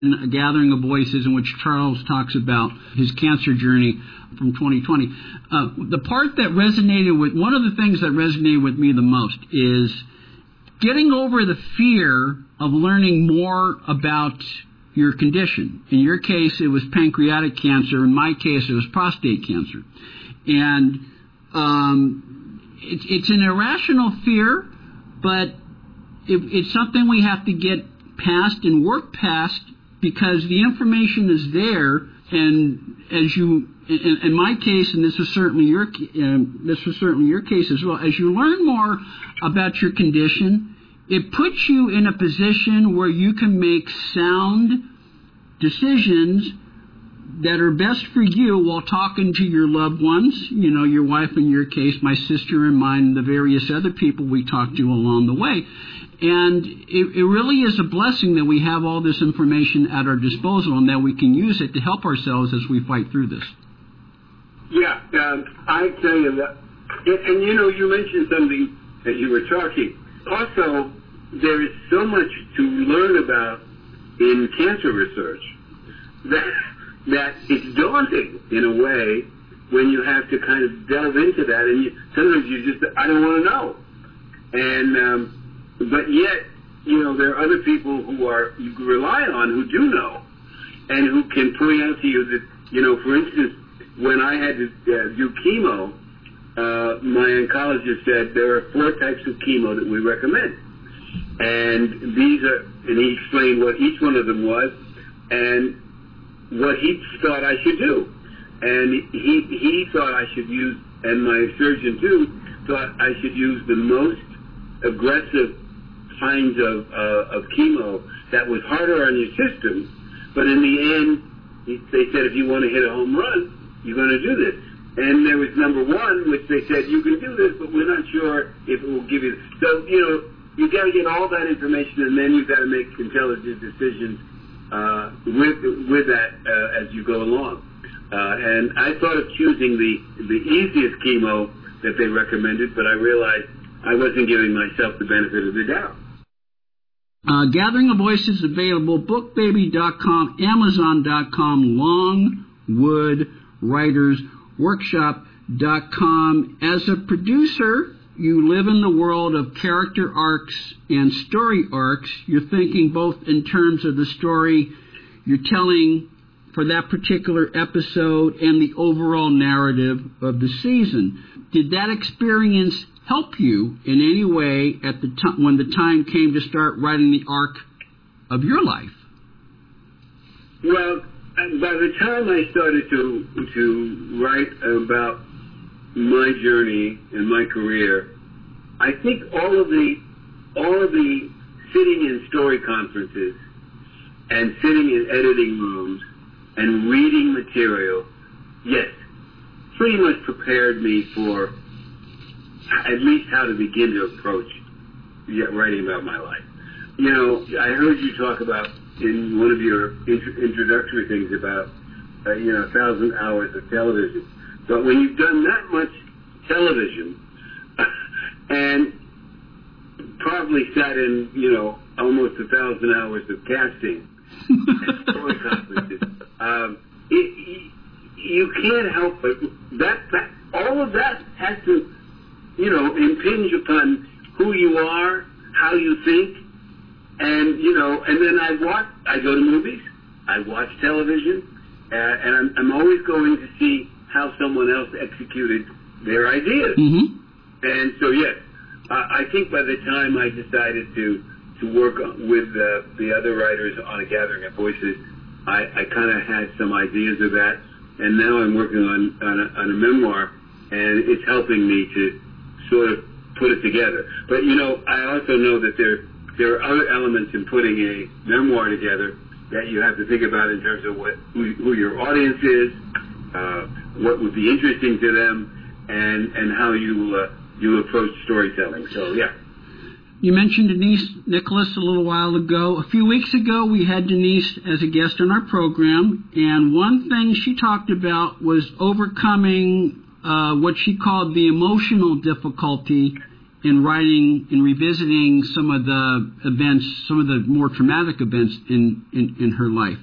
A Gathering of Voices, in which Charles talks about his cancer journey from 2020. The part that one of the things that resonated with me the most is getting over the fear of learning more about your condition. In your case, it was pancreatic cancer. In my case, it was prostate cancer. And it's an irrational fear, but it's something we have to get past and work past, because the information is there. And as you, in my case, and this was certainly your case as well, as you learn more about your condition, it puts you in a position where you can make sound decisions that are best for you while talking to your loved ones, your wife in your case, my sister and mine, and the various other people we talked to along the way. And it really is a blessing that we have all this information at our disposal and that we can use it to help ourselves as we fight through this. Yeah, I tell you that. And you mentioned something as you were talking. Also, there is so much to learn about in cancer research that it's daunting in a way when you have to kind of delve into that, and sometimes I don't want to know. And but yet, there are other people who you can rely on who do know, and who can point out to you that, for instance, when I had to do chemo, my oncologist said there are 4 types of chemo that we recommend. And he explained what each one of them was and what he thought I should do. And he thought I should use, and my surgeon too, thought I should use the most aggressive kinds of chemo that was harder on your system. But in the end, they said, if you want to hit a home run, you're going to do this. And there was number 1, which they said, you can do this, but we're not sure if it will give you. So, you got to get all that information, and then you've got to make intelligent decisions with that as you go along. And I thought of choosing the easiest chemo that they recommended, but I realized I wasn't giving myself the benefit of the doubt. Gathering of Voices available, bookbaby.com, amazon.com, Longwood Writers Workshop.com. As a producer, you live in the world of character arcs and story arcs. You're thinking both in terms of the story you're telling for that particular episode and the overall narrative of the season. Did that experience help you in any way at the time when the time came to start writing the arc of your life? Well, by the time I started to write about my journey and my career, I think all of the sitting in story conferences and sitting in editing rooms and reading material, yes, pretty much prepared me for at least how to begin to approach writing about my life. I heard you talk about in one of your introductory things about 1,000 hours of television. But when you've done that much television and probably sat in almost 1,000 hours of casting and story conferences, you can't help but that all of that has to impinge upon who you are, how you think, and then I go to movies, I watch television, and I'm always going to see how someone else executed their ideas. Mm-hmm. And so, yes, I think by the time I decided to work with the other writers on A Gathering of Voices, I kind of had some ideas of that, and now I'm working on a memoir, and it's helping me to sort of put it together. But, I also know that there are other elements in putting a memoir together that you have to think about in terms of who your audience is, what would be interesting to them, and how you approach storytelling. So, yeah. You mentioned Denise Nicholas a little while ago. A few weeks ago, we had Denise as a guest on our program, and one thing she talked about was overcoming what she called the emotional difficulty in writing and revisiting some of the events, some of the more traumatic events in her life.